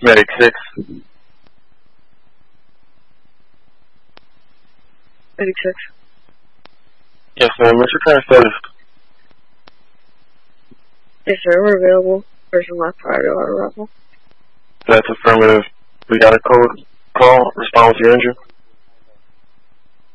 Medic 6. Medic 6. Yes, ma'am. What's your current status? Yes, sir. We're available. Person left prior to our arrival. That's affirmative. We got a code call. Respond with your injury.